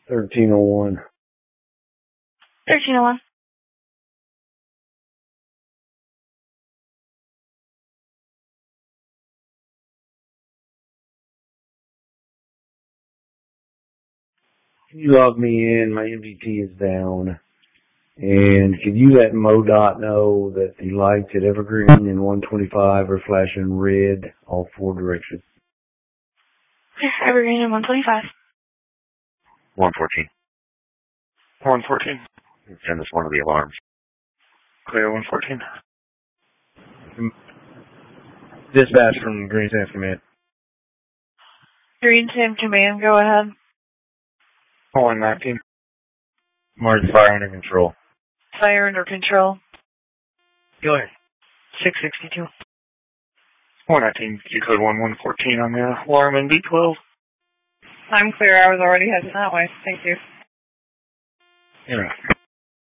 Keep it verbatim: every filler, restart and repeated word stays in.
thirteen oh one. thirteen oh one. Can you log me in? My M V T is down. And could you let MoDOT know that the lights at Evergreen and one twenty-five are flashing red all four directions? Evergreen and one twenty-five. one fourteen. one fourteen. Send us one of the alarms. Clear one fourteen. Dispatch from Green Sands Command. Green Sam Command, go ahead. one nineteen. Martin, fire under control. Fire under control. Go ahead. six sixty-two. one nineteen, Q code one one fourteen on the alarm in B twelve. I'm clear. I was already heading that way. Thank you. Yeah.